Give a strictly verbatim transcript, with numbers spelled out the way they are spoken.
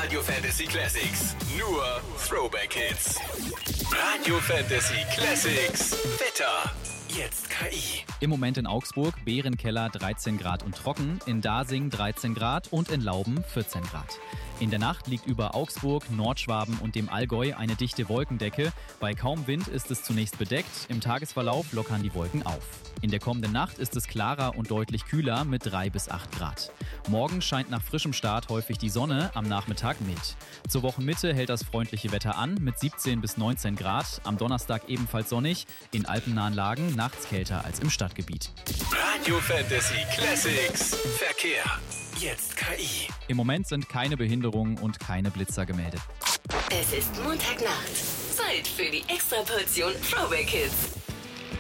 Radio Fantasy Classics. Nur Throwback Hits. Radio Fantasy Classics. Wetter. Jetzt K I. Im Moment in Augsburg, Bärenkeller dreizehn Grad und trocken, in Dasing dreizehn Grad und in Lauben vierzehn Grad. In der Nacht liegt über Augsburg, Nordschwaben und dem Allgäu eine dichte Wolkendecke. Bei kaum Wind ist es zunächst bedeckt, im Tagesverlauf lockern die Wolken auf. In der kommenden Nacht ist es klarer und deutlich kühler mit drei bis acht Grad. Morgen scheint nach frischem Start häufig die Sonne, am Nachmittag mild. Zur Wochenmitte hält das freundliche Wetter an mit siebzehn bis neunzehn Grad, am Donnerstag ebenfalls sonnig, in alpennahen Lagen nachts kälter als im Stadtgebiet. Radio Fantasy Classics. Verkehr. Jetzt K I. Im Moment sind keine Behinderungen und keine Blitzer gemeldet. Es ist Montagnacht. Zeit für die Extraportion Throwback Hits.